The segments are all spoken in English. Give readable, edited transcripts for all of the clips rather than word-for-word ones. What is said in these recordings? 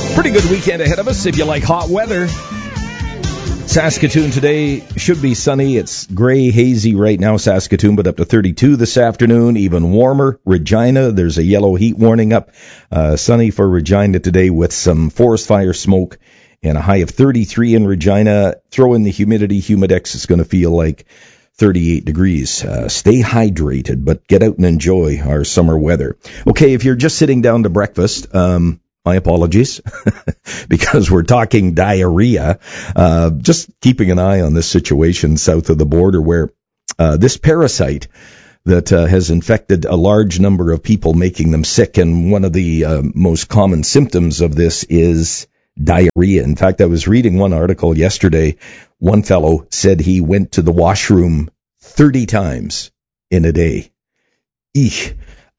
Pretty good weekend ahead of us if you like hot weather. Saskatoon today should be sunny. It's gray, hazy right now, Saskatoon, but up to 32 this afternoon, even warmer. Regina, there's a yellow heat warning up. Sunny for Regina today with some forest fire smoke and a high of 33 in Regina. Throw in the humidity. Humidex is going to feel like 38 degrees. Stay hydrated, but get out and enjoy our summer weather. Okay, if you're just sitting down to breakfast, my apologies, because we're talking diarrhea. Just keeping an eye on this situation south of the border where this parasite that has infected a large number of people, making them sick. And one of the most common symptoms of this is diarrhea. In fact, I was reading one article yesterday. One fellow said he went to the washroom 30 times in a day. Eek.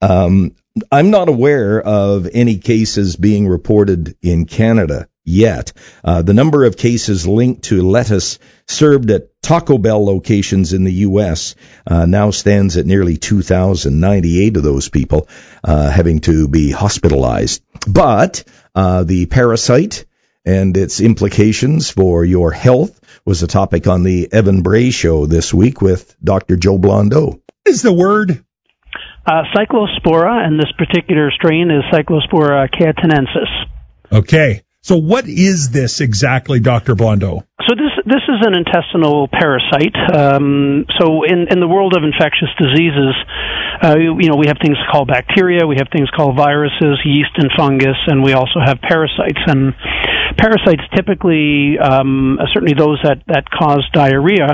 I'm not aware of any cases being reported in Canada yet. The number of cases linked to lettuce served at Taco Bell locations in the U.S. Now stands at nearly 2,098 of those people having to be hospitalized. But the parasite and its implications for your health was a topic on the Evan Bray Show this week with Dr. Joe Blondeau. Is the word? Cyclospora, and this particular strain is Cyclospora cayetanensis. Okay. So what is this exactly, Dr. Blondeau? So this is an intestinal parasite. So in the world of infectious diseases, we have things called bacteria, we have things called viruses, yeast and fungus, and we also have parasites. And parasites typically, certainly those that cause diarrhea,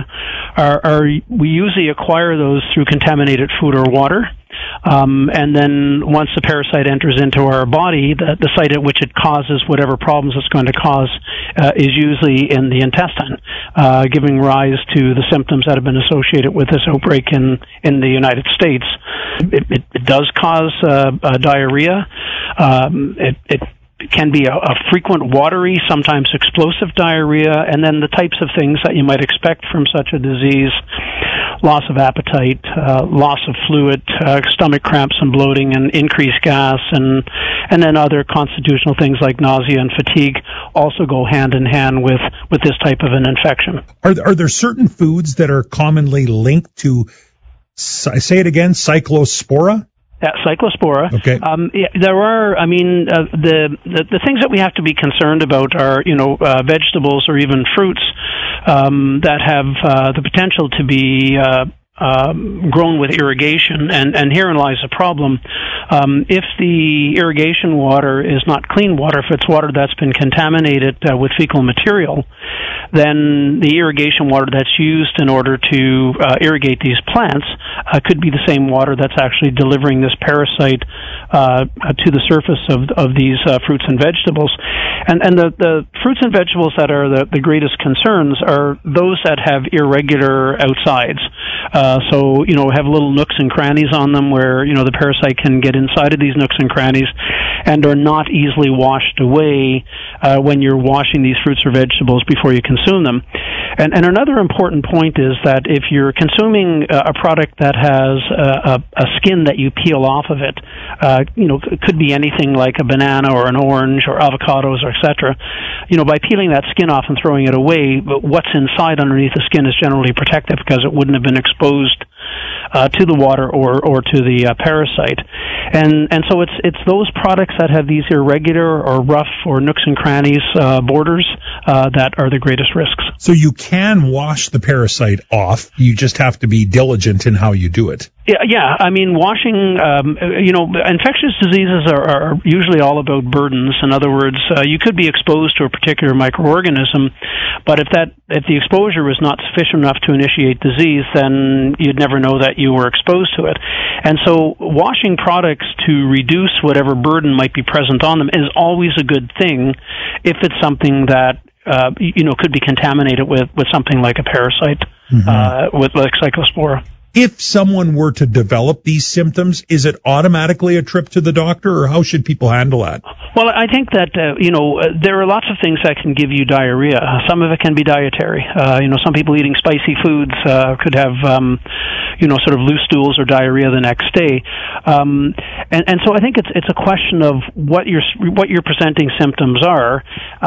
we usually acquire those through contaminated food or water. And then once the parasite enters into our body, the site at which it causes whatever problems it's going to cause is usually in the intestine, giving rise to the symptoms that have been associated with this outbreak in the United States. It does cause diarrhea. It can be a frequent watery, sometimes explosive diarrhea, and then the types of things that you might expect from such a disease: loss of appetite, loss of fluid, stomach cramps and bloating, and increased gas, and then other constitutional things like nausea and fatigue also go hand in hand with this type of an infection. Are there certain foods that are commonly linked to, say it again, Cyclospora? Cyclospora. Okay. There are. The things that we have to be concerned about are, vegetables or even fruits that have the potential to be grown with irrigation, and herein lies the problem. If the irrigation water is not clean water, if it's water that's been contaminated with fecal material, then the irrigation water that's used in order to irrigate these plants could be the same water that's actually delivering this parasite to the surface of these fruits and vegetables. And the fruits and vegetables that are the greatest concerns are those that have irregular outsides. So have little nooks and crannies on them where, the parasite can get inside of these nooks and crannies and are not easily washed away when you're washing these fruits or vegetables before you consume them. And another important point is that if you're consuming a product that has a skin that you peel off of it, it could be anything like a banana or an orange or avocados or etc. By peeling that skin off and throwing it away, what's inside underneath the skin is generally protected because it wouldn't have been exposed to the water or to the parasite. And so it's those products that have these irregular or rough or nooks and crannies borders that are the greatest risks. So you can wash the parasite off. You just have to be diligent in how you do it. Yeah. Washing, infectious diseases are usually all about burdens. In other words, you could be exposed to a particular microorganism, but if the exposure was not sufficient enough to initiate disease, then you'd never know that you were exposed to it. And so washing products to reduce whatever burden might be present on them is always a good thing if it's something that could be contaminated with something like a parasite, with like Cyclospora. if someone were to develop these symptoms, is it automatically a trip to the doctor, or how should people handle that? Well, I think that, there are lots of things that can give you diarrhea. Some of it can be dietary. Some people eating spicy foods could have, sort of loose stools or diarrhea the next day. And so I think it's a question of what your presenting symptoms are.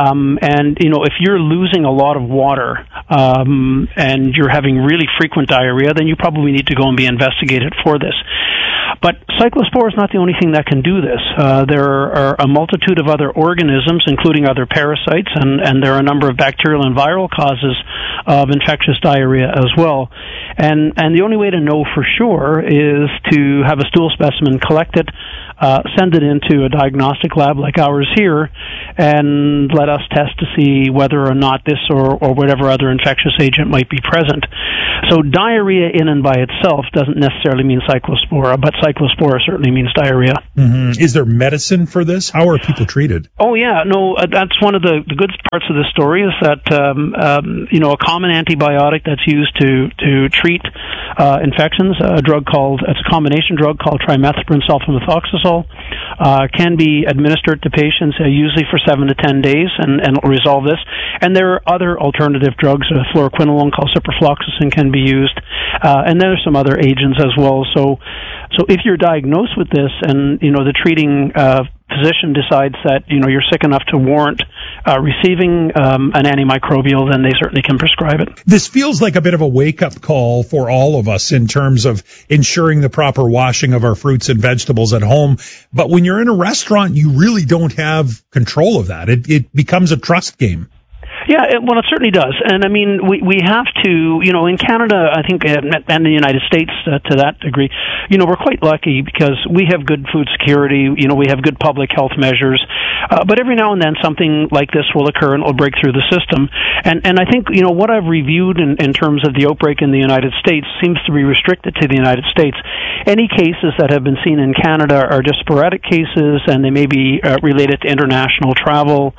If you're losing a lot of water and you're having really frequent diarrhea, then you probably need to go and be investigated for this. But cyclospora is not the only thing that can do this. There are a multitude of other organisms, including other parasites, and there are a number of bacterial and viral causes of infectious diarrhea as well. And the only way to know for sure is to have a stool specimen, collect it, send it into a diagnostic lab like ours here, and let us test to see whether or not this or whatever other infectious agent might be present. So diarrhea in and by itself doesn't necessarily mean cyclospora, but cyclospora certainly means diarrhea. Mm-hmm. Is there medicine for this? How are people treated? Oh, yeah. No, that's one of the good parts of the story is that, a common antibiotic that's used to treat infections, it's a combination drug called trimethoprim sulfamethoxazole, can be administered to patients usually for 7 to 10 days and will resolve this. And there are other alternative drugs, fluoroquinolone called ciprofloxacin can be used, and there are some other agents as well. So if you're diagnosed with this and, the treating physician decides that, you're sick enough to warrant receiving an antimicrobial, then they certainly can prescribe it. This feels like a bit of a wake-up call for all of us in terms of ensuring the proper washing of our fruits and vegetables at home. But when you're in a restaurant, you really don't have control of that. It becomes a trust game. Yeah, it certainly does. And I mean, we have to, in Canada, I think, and the United States to that degree, we're quite lucky because we have good food security, we have good public health measures, but every now and then something like this will occur and it will break through the system. And I think, what I've reviewed in terms of the outbreak in the United States seems to be restricted to the United States. Any cases that have been seen in Canada are just sporadic cases, and they may be related to international travel,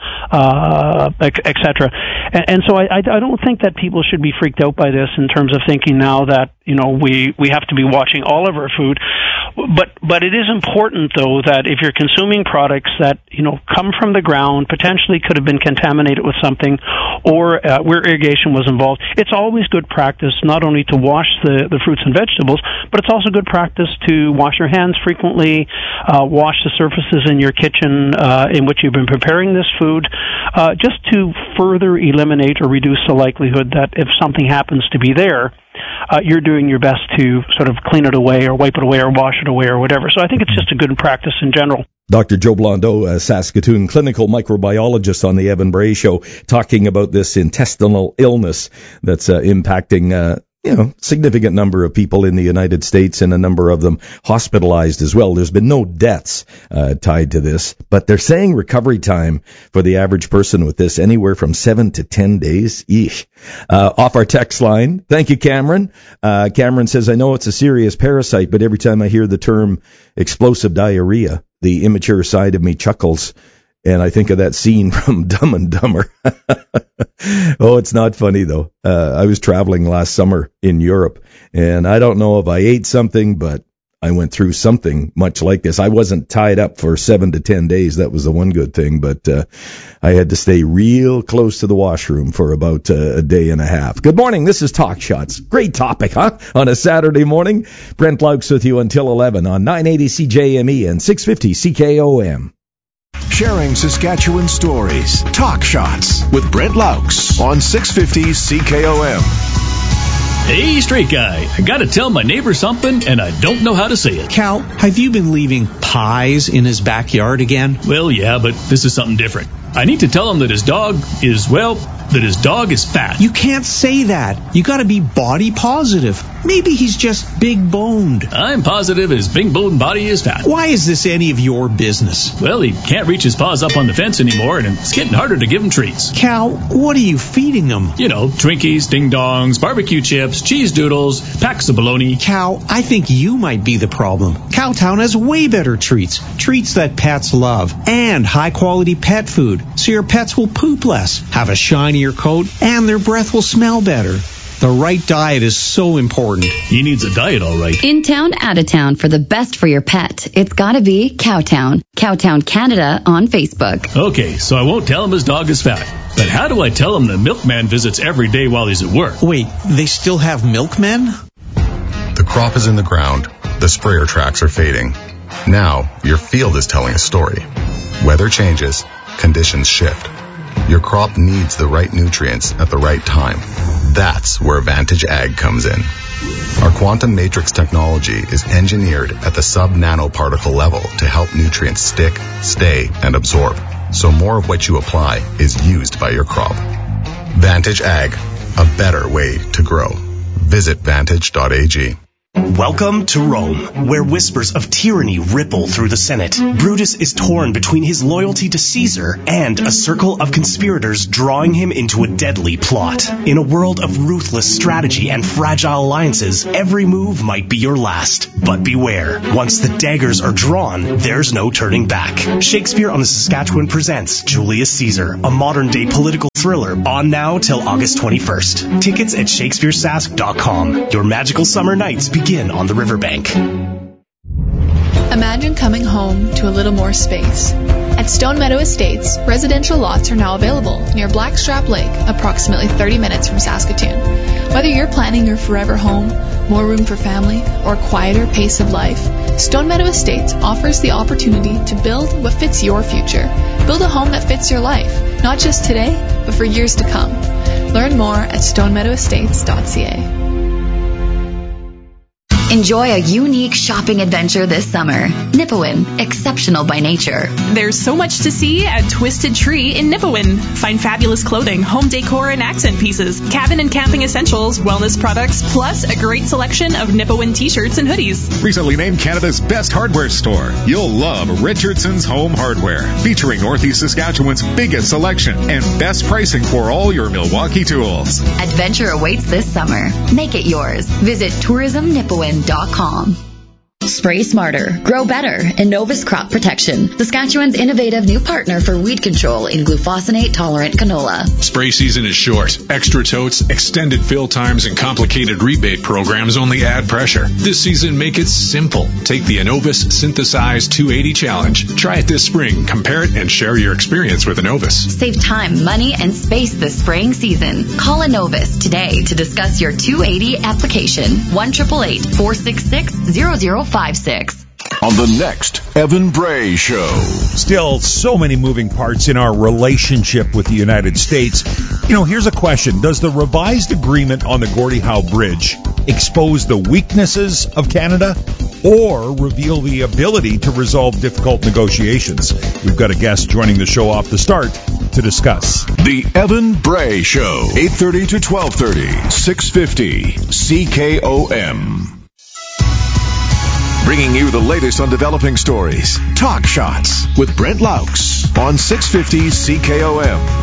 et cetera. And so I don't think that people should be freaked out by this in terms of thinking now that, we have to be watching all of our food. But it is important, though, that if you're consuming products that, come from the ground, potentially could have been contaminated with something, or where irrigation was involved, it's always good practice not only to wash the fruits and vegetables, but it's also good practice to wash your hands frequently, wash the surfaces in your kitchen in which you've been preparing this food, just to further eliminate or reduce the likelihood that if something happens to be there, you're doing your best to sort of clean it away or wipe it away or wash it away or whatever. So I think it's just a good practice in general. Dr. Joe Blondeau, Saskatoon clinical microbiologist on the Evan Bray Show, talking about this intestinal illness that's impacting significant number of people in the United States, and a number of them hospitalized as well. There's been no deaths tied to this, but they're saying recovery time for the average person with this anywhere from 7 to 10 days. Eesh. Off our text line. Thank you, Cameron. Cameron says, I know it's a serious parasite, but every time I hear the term explosive diarrhea, the immature side of me chuckles. And I think of that scene from Dumb and Dumber. Oh, it's not funny, though. I was traveling last summer in Europe, and I don't know if I ate something, but I went through something much like this. I wasn't tied up for 7 to 10 days. That was the one good thing, but I had to stay real close to the washroom for about a day and a half. Good morning. This is Talk Shots. Great topic, huh? On a Saturday morning. Brent Laux with you until 11 on 980 CJME and 650 CKOM. Sharing Saskatchewan stories. Talk Shots with Brent Laux on 650 CKOM. Hey, straight guy, I gotta tell my neighbor something, and I don't know how to say it. Cal, have you been leaving pies in his backyard again? Well, yeah, but this is something different. I need to tell him that his dog is fat. You can't say that. You gotta be body positive. Maybe he's just big boned. I'm positive his big boned body is fat. Why is this any of your business? Well, he can't reach his paws up on the fence anymore, and it's getting harder to give him treats. Cal, what are you feeding him? Twinkies, ding-dongs, barbecue chips, cheese doodles, packs of bologna. Cal, I think you might be the problem. Cowtown has way better treats that pets love, and high-quality pet food, so your pets will poop less, have a shinier coat, and their breath will smell better. The right diet is so important. He needs a diet, all right. In town, out of town for the best for your pet. It's gotta be Cowtown. Cowtown Canada on Facebook. Okay, so I won't tell him his dog is fat. But how do I tell him the milkman visits every day while he's at work? Wait, they still have milkmen? The crop is in the ground. The sprayer tracks are fading. Now, your field is telling a story. Weather changes. Conditions shift. Your crop needs the right nutrients at the right time. That's where Vantage Ag comes in. Our quantum matrix technology is engineered at the sub-nanoparticle level to help nutrients stick, stay, and absorb, so more of what you apply is used by your crop. Vantage Ag, a better way to grow. Visit vantage.ag. Welcome to Rome, where whispers of tyranny ripple through the Senate. Brutus is torn between his loyalty to Caesar and a circle of conspirators drawing him into a deadly plot. In a world of ruthless strategy and fragile alliances, every move might be your last. But beware, once the daggers are drawn, there's no turning back. Shakespeare on the Saskatchewan presents Julius Caesar, a modern-day political thriller, on now till August 21st. Tickets at shakespearesask.com. Your magical summer nights begin on the riverbank. Imagine coming home to a little more space. At Stone Meadow Estates, residential lots are now available near Blackstrap Lake, approximately 30 minutes from Saskatoon. Whether you're planning your forever home, more room for family, or a quieter pace of life, Stone Meadow Estates offers the opportunity to build what fits your future. Build a home that fits your life, not just today, but for years to come. Learn more at stonemeadowestates.ca. Enjoy a unique shopping adventure this summer. Nipawin, exceptional by nature. There's so much to see at Twisted Tree in Nipawin. Find fabulous clothing, home decor and accent pieces, cabin and camping essentials, wellness products, plus a great selection of Nipawin t-shirts and hoodies. Recently named Canada's best hardware store, you'll love Richardson's Home Hardware, featuring Northeast Saskatchewan's biggest selection and best pricing for all your Milwaukee tools. Adventure awaits this summer. Make it yours. Visit tourismnipawin.com. Spray smarter, grow better. Innovus Crop Protection, Saskatchewan's innovative new partner for weed control in glufosinate-tolerant canola. Spray season is short. Extra totes, extended fill times, and complicated rebate programs only add pressure. This season, make it simple. Take the Innovus Synthesize 280 Challenge. Try it this spring, compare it, and share your experience with Innovus. Save time, money, and space this spraying season. Call Innovus today to discuss your 280 application. 1-888-466-0056. On the next Evan Bray Show. Still so many moving parts in our relationship with the United States. You know, here's a question. Does the revised agreement on the Gordie Howe Bridge expose the weaknesses of Canada or reveal the ability to resolve difficult negotiations? We've got a guest joining the show off the start to discuss. The Evan Bray Show, 8:30 to 12:30, 650 CKOM. Bringing you the latest on developing stories. Talk Shots with Brent Laux on 650 CKOM.